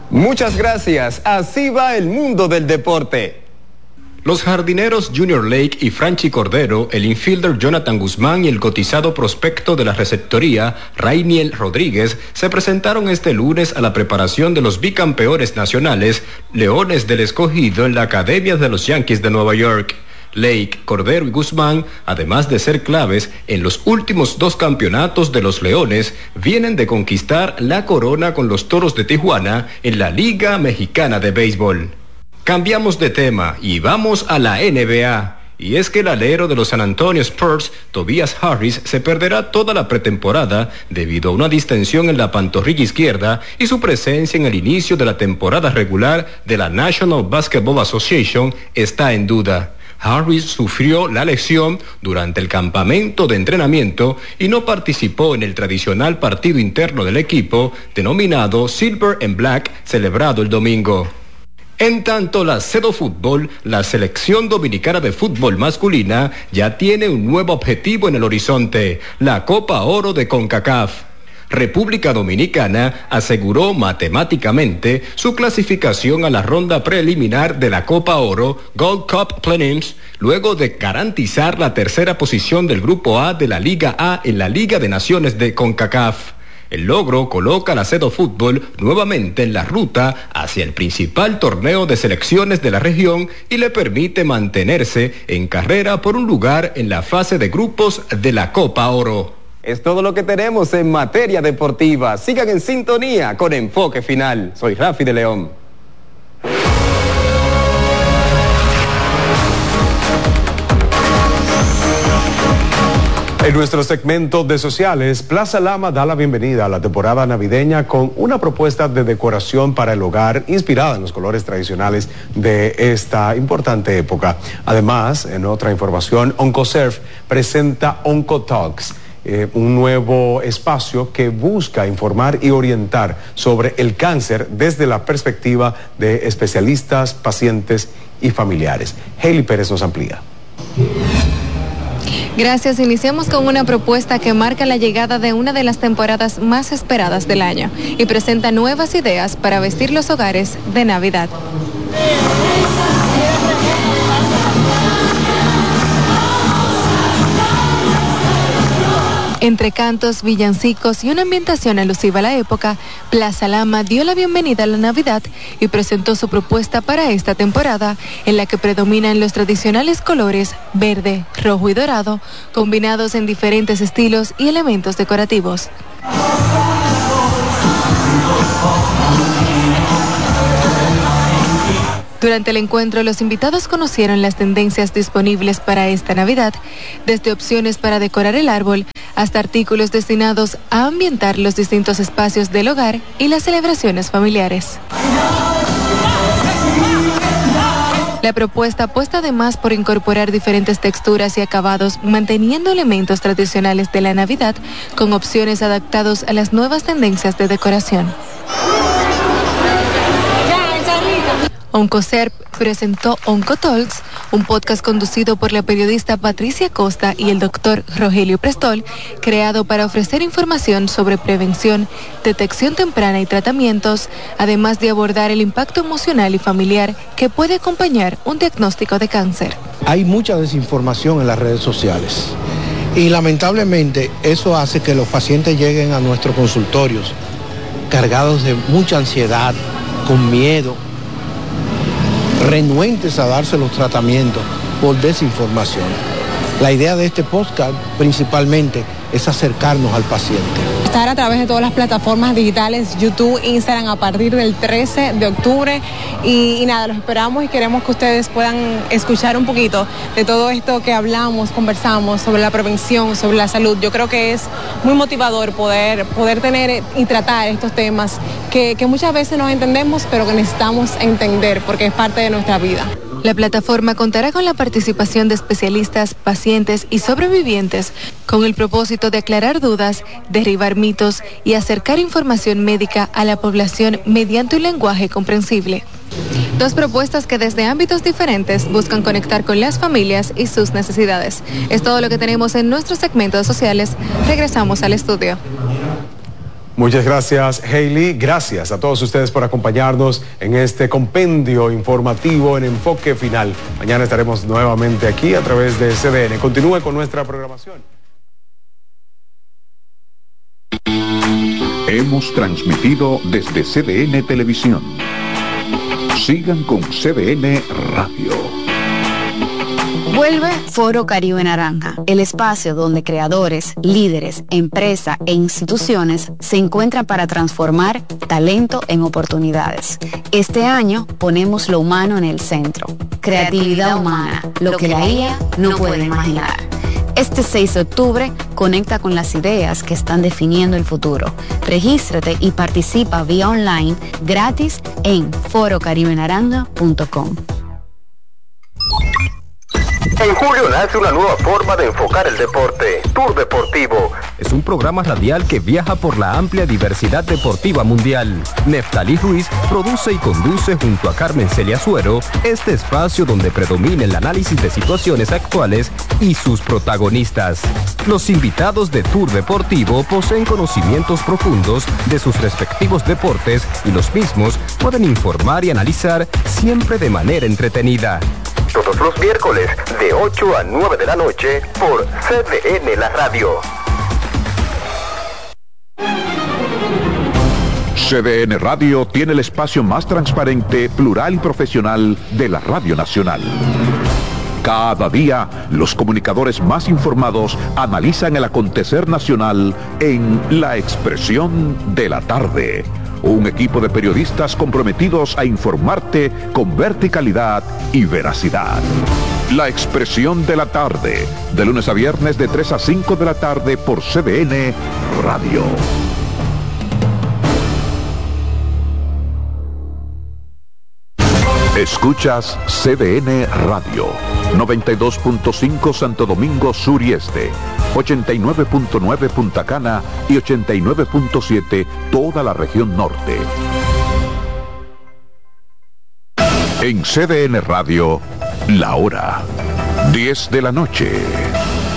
Muchas gracias. Así va el mundo del deporte. Los jardineros Junior Lake y Franchi Cordero, el infielder Jonathan Guzmán y el cotizado prospecto de la receptoría Rainiel Rodríguez se presentaron este lunes a la preparación de los bicampeones nacionales Leones del Escogido en la Academia de los Yankees de Nueva York. Lake, Cordero y Guzmán, además de ser claves en los últimos 2 campeonatos de los Leones, vienen de conquistar la corona con los Toros de Tijuana en la Liga Mexicana de Béisbol. Cambiamos de tema y vamos a la NBA. Y es que el alero de los San Antonio Spurs, Tobias Harris, se perderá toda la pretemporada debido a una distensión en la pantorrilla izquierda y su presencia en el inicio de la temporada regular de la National Basketball Association está en duda. Harris sufrió la lesión durante el campamento de entrenamiento y no participó en el tradicional partido interno del equipo, denominado Silver and Black, celebrado el domingo. En tanto, la CEDO Fútbol, la selección dominicana de fútbol masculina, ya tiene un nuevo objetivo en el horizonte, la Copa Oro de CONCACAF. República Dominicana aseguró matemáticamente su clasificación a la ronda preliminar de la Copa Oro Gold Cup Play-ins, luego de garantizar la tercera posición del Grupo A de la Liga A en la Liga de Naciones de CONCACAF. El logro coloca a la CEDO Fútbol nuevamente en la ruta hacia el principal torneo de selecciones de la región y le permite mantenerse en carrera por un lugar en la fase de grupos de la Copa Oro. Es todo lo que tenemos en materia deportiva. Sigan en sintonía con Enfoque Final. Soy Rafi de León. En nuestro segmento de sociales, Plaza Lama da la bienvenida a la temporada navideña con una propuesta de decoración para el hogar inspirada en los colores tradicionales de esta importante época. Además, en otra información, OncoServe presenta OncoTalks, un nuevo espacio que busca informar y orientar sobre el cáncer desde la perspectiva de especialistas, pacientes y familiares. Hailey Pérez nos amplía. Gracias. Iniciamos con una propuesta que marca la llegada de una de las temporadas más esperadas del año y presenta nuevas ideas para vestir los hogares de Navidad. Entre cantos, villancicos y una ambientación alusiva a la época, Plaza Lama dio la bienvenida a la Navidad y presentó su propuesta para esta temporada, en la que predominan los tradicionales colores verde, rojo y dorado, combinados en diferentes estilos y elementos decorativos. Durante el encuentro, los invitados conocieron las tendencias disponibles para esta Navidad, desde opciones para decorar el árbol hasta artículos destinados a ambientar los distintos espacios del hogar y las celebraciones familiares. La propuesta apuesta además por incorporar diferentes texturas y acabados, manteniendo elementos tradicionales de la Navidad con opciones adaptados a las nuevas tendencias de decoración. OncoServe presentó OncoTalks, un podcast conducido por la periodista Patricia Costa y el doctor Rogelio Prestol, creado para ofrecer información sobre prevención, detección temprana y tratamientos, además de abordar el impacto emocional y familiar que puede acompañar un diagnóstico de cáncer. Hay mucha desinformación en las redes sociales y lamentablemente eso hace que los pacientes lleguen a nuestros consultorios cargados de mucha ansiedad, con miedo, renuentes a darse los tratamientos por desinformación. La idea de este podcast principalmente es acercarnos al paciente. Estar a través de todas las plataformas digitales, YouTube, Instagram, a partir del 13 de octubre. Y nada, los esperamos y queremos que ustedes puedan escuchar un poquito de todo esto que hablamos, conversamos sobre la prevención, sobre la salud. Yo creo que es muy motivador poder tener y tratar estos temas que muchas veces no entendemos, pero que necesitamos entender porque es parte de nuestra vida. La plataforma contará con la participación de especialistas, pacientes y sobrevivientes con el propósito de aclarar dudas, derribar mitos y acercar información médica a la población mediante un lenguaje comprensible. Dos propuestas que desde ámbitos diferentes buscan conectar con las familias y sus necesidades. Es todo lo que tenemos en nuestros segmentos sociales. Regresamos al estudio. Muchas gracias, Hailey. Gracias a todos ustedes por acompañarnos en este compendio informativo en Enfoque Final. Mañana estaremos nuevamente aquí a través de CDN. Continúe con nuestra programación. Hemos transmitido desde CDN Televisión. Sigan con CDN Radio. Vuelve Foro Caribe Naranja, el espacio donde creadores, líderes, empresas e instituciones se encuentran para transformar talento en oportunidades. Este año ponemos lo humano en el centro. Creatividad humana, lo que la IA no puede imaginar. Este 6 de octubre, conecta con las ideas que están definiendo el futuro. Regístrate y participa vía online gratis en forocaribenaranja.com. En julio nace una nueva forma de enfocar el deporte, Tour Deportivo. Es un programa radial que viaja por la amplia diversidad deportiva mundial. Neftalí Ruiz produce y conduce junto a Carmen Celia Suero este espacio donde predomina el análisis de situaciones actuales y sus protagonistas. Los invitados de Tour Deportivo poseen conocimientos profundos de sus respectivos deportes y los mismos pueden informar y analizar siempre de manera entretenida. Todos los miércoles de 8 a 9 de la noche por CDN La Radio. CDN Radio tiene el espacio más transparente, plural y profesional de la Radio Nacional. Cada día, los comunicadores más informados analizan el acontecer nacional en La Expresión de la Tarde. Un equipo de periodistas comprometidos a informarte con verticalidad y veracidad. La Expresión de la Tarde, de lunes a viernes de 3 a 5 de la tarde por CDN Radio. Escuchas CDN Radio, 92.5 Santo Domingo Sur y Este, 89.9 Punta Cana y 89.7 toda la región norte. En CDN Radio, la hora 10 de la noche.